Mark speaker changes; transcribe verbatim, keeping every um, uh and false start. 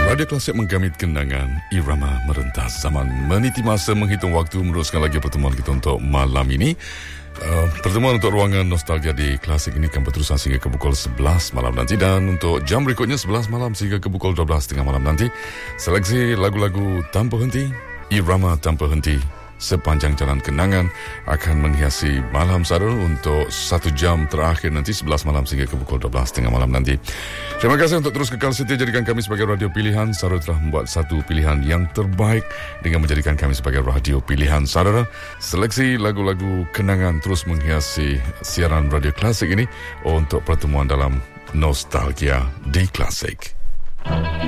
Speaker 1: Radio Klasik menggamit kenangan, irama merentas zaman, meniti masa, menghitung waktu, meneruskan lagi pertemuan kita untuk malam ini. Uh, pertemuan untuk ruangan nostalgia di Klasik ini akan berterusan sehingga ke pukul sebelas malam nanti, dan untuk jam berikutnya sebelas malam sehingga ke pukul dua belas tiga puluh malam nanti, seleksi lagu-lagu tanpa henti, irama tanpa henti sepanjang jalan kenangan akan menghiasi malam Sarul untuk satu jam terakhir nanti, sebelas malam sehingga ke pukul dua belas tiga puluh malam nanti. Terima kasih untuk terus kekal setia jadikan kami sebagai radio pilihan. Sarul telah membuat satu pilihan yang terbaik dengan menjadikan kami sebagai radio pilihan saudara. Seleksi lagu-lagu kenangan terus menghiasi siaran Radio Klasik ini untuk pertemuan dalam nostalgia di Klasik.